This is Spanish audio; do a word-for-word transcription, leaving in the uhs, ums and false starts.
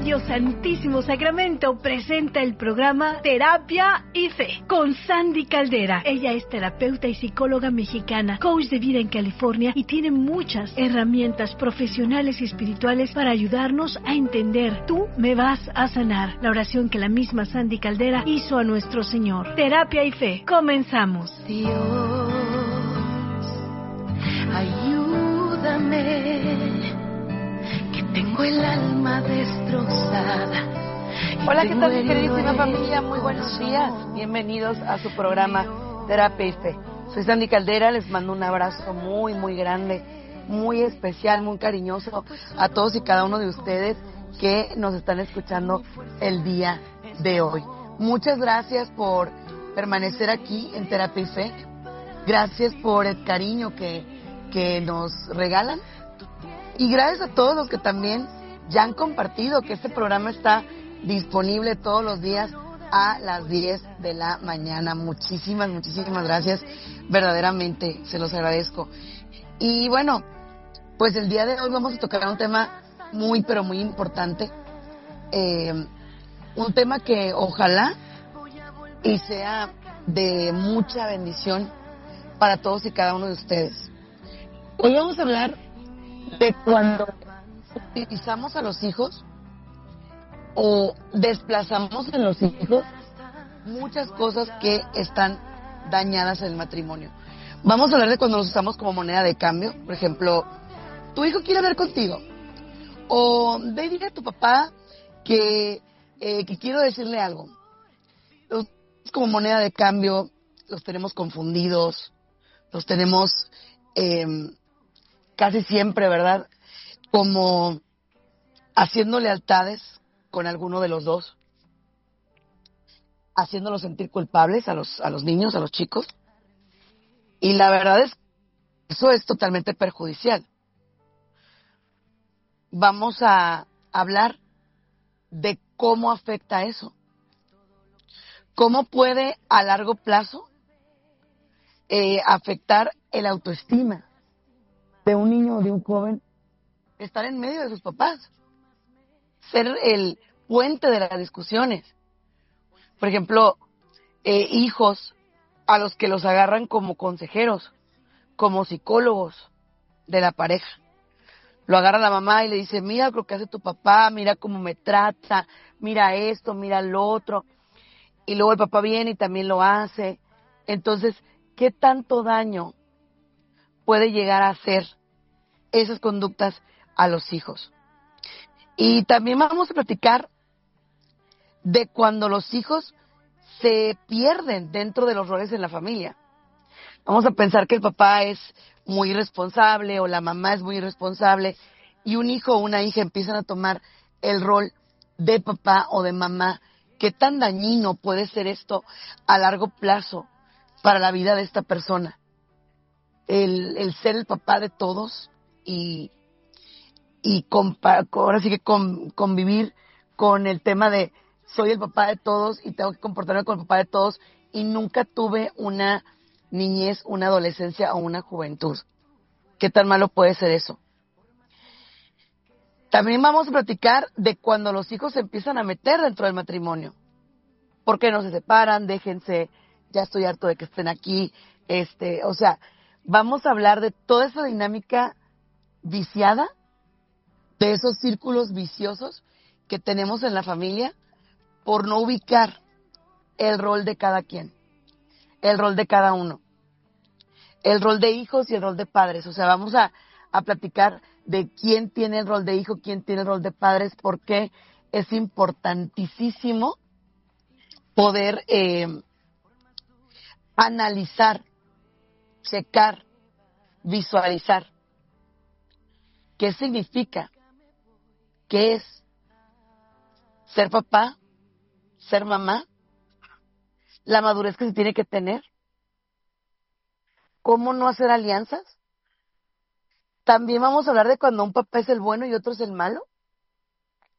Radio Santísimo Sacramento presenta el programa Terapia y Fe con Sandy Caldera. Ella es terapeuta y psicóloga mexicana, coach de vida en California y tiene muchas herramientas profesionales y espirituales para ayudarnos a entender. Tú me vas a sanar. La oración que la misma Sandy Caldera hizo a nuestro Señor. Terapia y Fe. Comenzamos. Dios, ayúdame. Tengo el alma destrozada. Hola, ¿qué tal, mi queridísima familia? Muy buenos días. Bienvenidos a su programa Terapia y Fe. Soy Sandy Caldera, les mando un abrazo muy, muy grande, muy especial, muy cariñoso a todos y cada uno de ustedes que nos están escuchando el día de hoy. Muchas gracias por permanecer aquí en Terapia y Fe. Gracias por el cariño que, que nos regalan. Y gracias a todos los que también ya han compartido que este programa está disponible todos los días a las diez de la mañana. Muchísimas, muchísimas gracias. Verdaderamente se los agradezco. Y bueno, pues el día de hoy vamos a tocar un tema muy, pero muy importante. Eh, un tema que ojalá y sea de mucha bendición para todos y cada uno de ustedes. Hoy vamos a hablar de cuando utilizamos a los hijos o desplazamos en los hijos muchas cosas que están dañadas en el matrimonio. Vamos a hablar de cuando los usamos como moneda de cambio. Por ejemplo, tu hijo quiere hablar contigo, o ve, dile a tu papá que, eh, que quiero decirle algo. Los como moneda de cambio los tenemos confundidos, los tenemos eh, casi siempre, ¿verdad?, como haciendo lealtades con alguno de los dos, haciéndolos sentir culpables a los, a los niños, a los chicos. Y la verdad es que eso es totalmente perjudicial. Vamos a hablar de cómo afecta eso. Cómo puede a largo plazo eh, afectar el autoestima de un niño o de un joven, estar en medio de sus papás, ser el puente de las discusiones. Por ejemplo, eh, hijos a los que los agarran como consejeros, como psicólogos de la pareja. Lo agarra la mamá y le dice: mira lo que hace tu papá, mira cómo me trata, mira esto, mira lo otro. Y luego el papá viene y también lo hace. Entonces, ¿qué tanto daño puede llegar a hacer esas conductas a los hijos? Y también vamos a platicar de cuando los hijos se pierden dentro de los roles en la familia. Vamos a pensar que el papá es muy irresponsable o la mamá es muy irresponsable y un hijo o una hija empiezan a tomar el rol de papá o de mamá. ¿Qué tan dañino puede ser esto a largo plazo para la vida de esta persona? El, el ser el papá de todos y, y compa- ahora sí que con, convivir con el tema de soy el papá de todos y tengo que comportarme con el papá de todos y nunca tuve una niñez, una adolescencia o una juventud. ¿Qué tan malo puede ser eso? También vamos a platicar de cuando los hijos se empiezan a meter dentro del matrimonio. ¿Por qué no se separan? Déjense, ya estoy harto de que estén aquí. Este, o sea, vamos a hablar de toda esa dinámica viciada, de esos círculos viciosos que tenemos en la familia por no ubicar el rol de cada quien, el rol de cada uno, el rol de hijos y el rol de padres. O sea, vamos a, a platicar de quién tiene el rol de hijo, quién tiene el rol de padres, porque es importantísimo poder eh, analizar, checar, visualizar qué significa, qué es ser papá, ser mamá, la madurez que se tiene que tener, cómo no hacer alianzas. También vamos a hablar de cuando un papá es el bueno y otro es el malo.